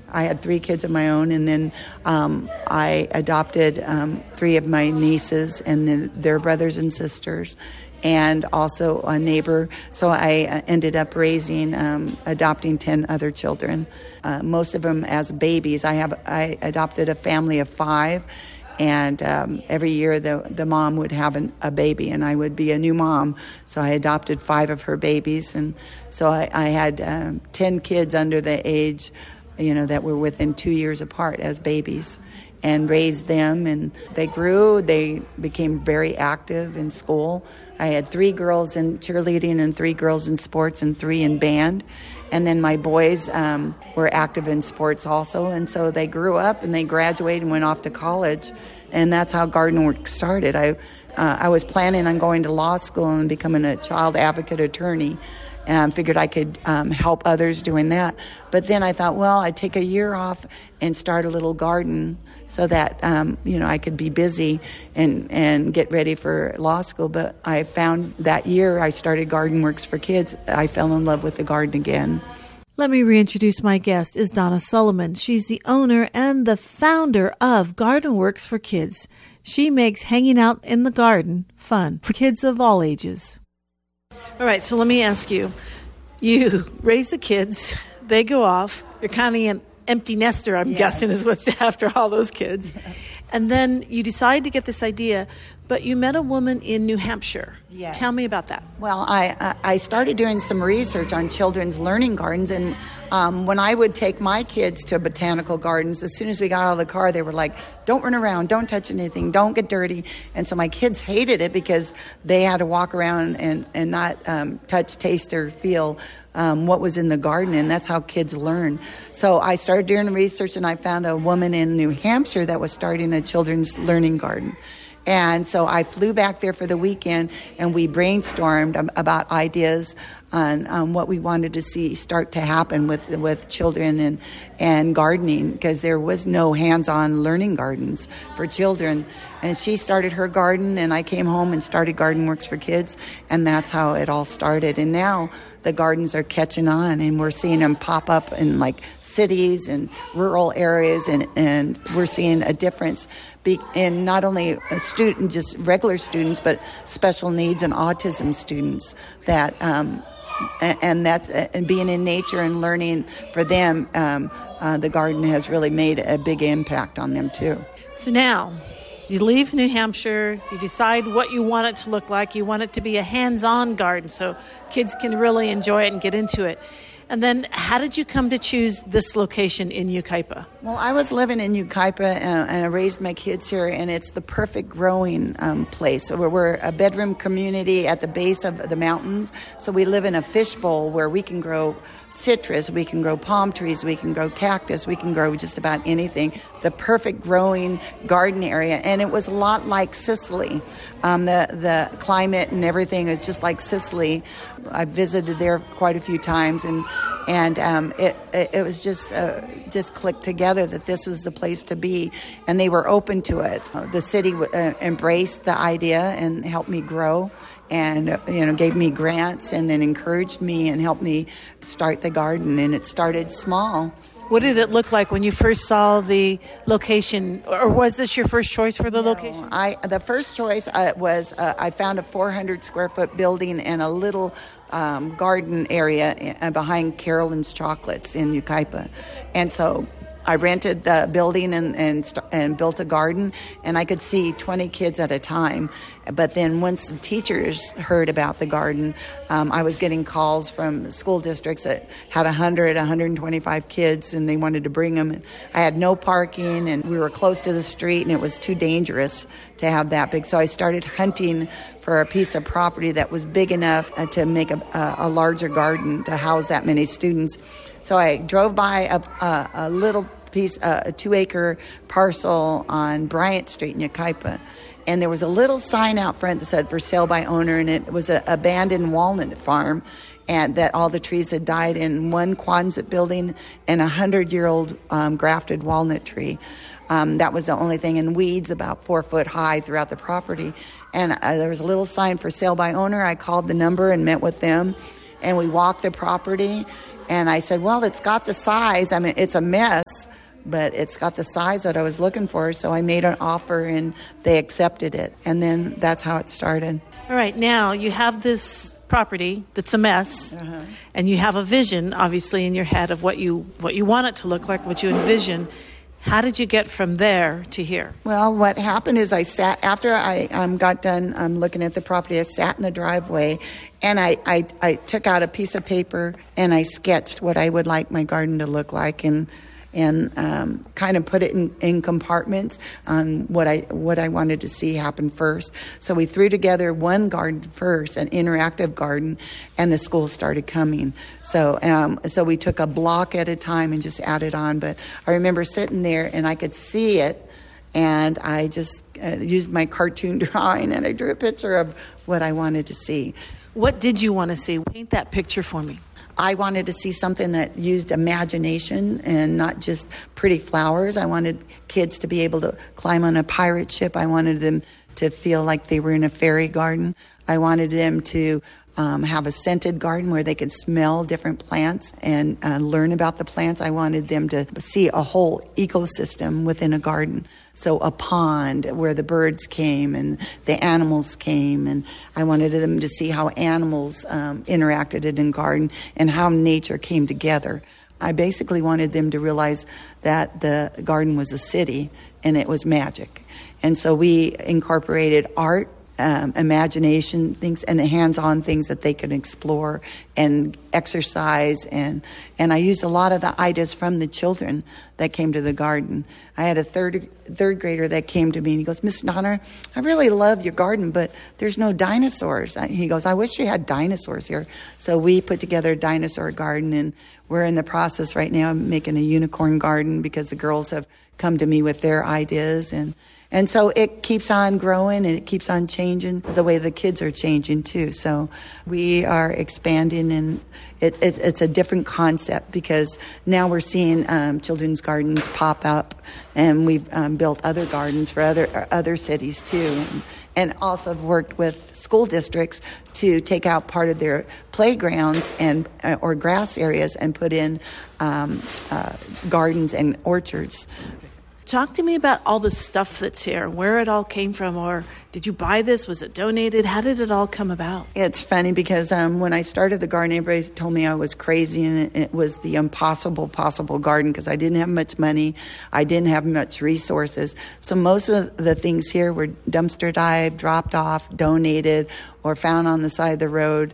I had 3 kids of my own, and then I adopted 3 of my nieces and then their brothers and sisters, and also a neighbor. So I ended up adopting 10 other children, most of them as babies. I adopted a family of 5, and every year the mom would have a baby, and I would be a new mom. So I adopted 5 of her babies, and so I had 10 kids under the age, that were within 2 years apart as babies, and raised them, and they grew. They became very active in school. I had 3 girls in cheerleading and 3 girls in sports and 3 in band. And then my boys were active in sports also. And so they grew up and they graduated and went off to college. And that's how Garden Works started. I was planning on going to law school and becoming a child advocate attorney. And figured I could help others doing that. But then I thought, well, I'd take a year off and start a little garden so that, I could be busy and get ready for law school. But I found that year I started Garden Works for Kids, I fell in love with the garden again. Let me reintroduce my guest is Donna Sullivan. She's the owner and the founder of Garden Works for Kids. She makes hanging out in the garden fun for kids of all ages. All right, so let me ask you. You raise the kids, they go off. You're kind of an empty nester, I'm guessing, is what's after all those kids. Yes. And then you decide to get this idea, but you met a woman in New Hampshire. Yes. Tell me about that. Well, I started doing some research on children's learning gardens, and when I would take my kids to botanical gardens, as soon as we got out of the car, they were like, don't run around, don't touch anything, don't get dirty. And so my kids hated it because they had to walk around and not touch, taste, or feel what was in the garden, and that's how kids learn. So I started doing research, and I found a woman in New Hampshire that was starting a children's learning garden. And so I flew back there for the weekend, and we brainstormed about ideas on what we wanted to see start to happen with children and gardening, because there was no hands-on learning gardens for children. And she started her garden, and I came home and started Garden Works for Kids, and that's how it all started. And now the gardens are catching on, and we're seeing them pop up in like cities and rural areas, and we're seeing a difference in not only just regular students, but special needs and autism students that and being in nature and learning for them, the garden has really made a big impact on them too. So now you leave New Hampshire, you decide what you want it to look like. You want it to be a hands-on garden so kids can really enjoy it and get into it. And then how did you come to choose this location in Yucaipa? Well, I was living in Yucaipa, and I raised my kids here, and it's the perfect growing place. So we're a bedroom community at the base of the mountains. So we live in a fishbowl where we can grow citrus, we can grow palm trees, we can grow cactus, we can grow just about anything. The perfect growing garden area. And it was a lot like Sicily. The climate and everything is just like Sicily. I visited there quite a few times, and it was just clicked together that this was the place to be, and they were open to it. The city embraced the idea and helped me grow, and gave me grants, and then encouraged me and helped me start the garden. And it started small. What did it look like when you first saw the location, or was this your first choice for the location? The first choice was I found a 400 square foot building and a little garden area behind Carolyn's Chocolates in Yucaipa, and so I rented the building and built a garden, and I could see 20 kids at a time. But then once the teachers heard about the garden, I was getting calls from school districts that had 125 kids, and they wanted to bring them. I had no parking, and we were close to the street, and it was too dangerous to have that big. So I started hunting for a piece of property that was big enough to make a larger garden to house that many students. So I drove by a little piece, a 2-acre parcel on Bryant Street in Yucaipa. And there was a little sign out front that said for sale by owner, and it was an abandoned walnut farm, and that all the trees had died in one Quonset building and 100-year-old grafted walnut tree. That was the only thing, and weeds about 4 foot high throughout the property. And there was a little sign for sale by owner. I called the number and met with them, and we walked the property. And I said, well, it's got the size. I mean, it's a mess, but it's got the size that I was looking for. So I made an offer and they accepted it. And then that's how it started. All right. Now you have this property that's a mess, and you have a vision, obviously, in your head of what you want it to look like, what you envision. How did you get from there to here? Well, what happened is I sat, after I got done looking at the property, I sat in the driveway and I took out a piece of paper and I sketched what I would like my garden to look like and kind of put it in compartments on what I wanted to see happen first. So we threw together one garden first, an interactive garden, and the school started coming. So we took a block at a time and just added on. But I remember sitting there and I could see it, and I just used my cartoon drawing and I drew a picture of what I wanted to see. What did you want to see? Paint that picture for me. I wanted to see something that used imagination and not just pretty flowers. I wanted kids to be able to climb on a pirate ship. I wanted them to feel like they were in a fairy garden. I wanted them to have a scented garden where they could smell different plants and learn about the plants. I wanted them to see a whole ecosystem within a garden. So a pond where the birds came and the animals came, and I wanted them to see how animals interacted in a garden and how nature came together. I basically wanted them to realize that the garden was a city and it was magic. And so we incorporated art, imagination things, and the hands-on things that they could explore and exercise, and I used a lot of the ideas from the children that came to the garden. I had a third grader that came to me and he goes, Miss Donner, I really love your garden, but there's no dinosaurs. He goes, I wish you had dinosaurs here. So we put together a dinosaur garden, and we're in the process right now of making a unicorn garden because the girls have come to me with their ideas, and so it keeps on growing and it keeps on changing the way the kids are changing too. So we are expanding, and it's a different concept because now we're seeing children's gardens pop up, and we've built other gardens for other cities too. And also have worked with school districts to take out part of their playgrounds and or grass areas and put in gardens and orchards. Talk to me about all the stuff that's here, where it all came from, or did you buy this? Was it donated? How did it all come about? It's funny because when I started the garden, everybody told me I was crazy, and it was the impossible possible garden because I didn't have much money. I didn't have much resources. So most of the things here were dumpster dived, dropped off, donated, or found on the side of the road.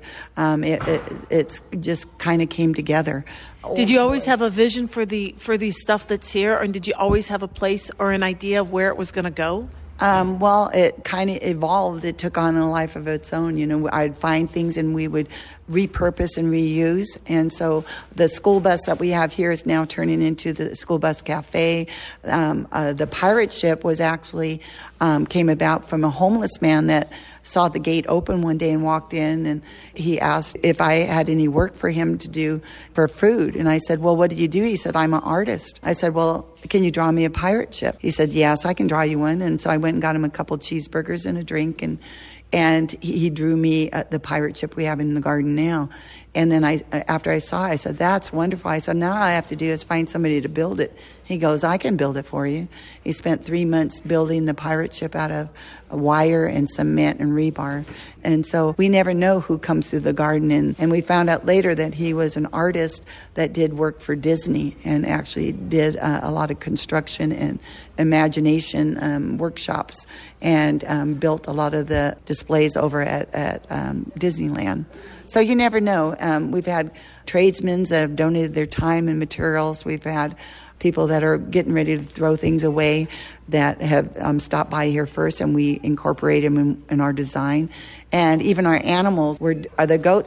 It's just kind of came together. Did you always have a vision for the stuff that's here, or did you always have a place or an idea of where it was going to go? Well, it kind of evolved. It took on a life of its own. You know, I'd find things and we would repurpose and reuse. And so the school bus that we have here is now turning into the school bus cafe. The pirate ship was actually came about from a homeless man that saw the gate open one day and walked in, and he asked if I had any work for him to do for food. And I said, well, what do you do? He said, I'm an artist. I said, well, can you draw me a pirate ship? He said, yes, I can draw you one. And so I went and got him a couple cheeseburgers and a drink, and he drew me the pirate ship we have in the garden now. And then after I saw it, I said, that's wonderful. I said, now all I have to do is find somebody to build it. He goes, I can build it for you. He spent 3 months building the pirate ship out of wire and cement and rebar. And so we never know who comes through the garden. And we found out later that he was an artist that did work for Disney and actually did a lot of construction and imagination workshops and built a lot of the displays over at Disneyland. So you never know. We've had tradesmen that have donated their time and materials. We've had people that are getting ready to throw things away that have stopped by here first, and we incorporate them in our design. And even our animals, the goats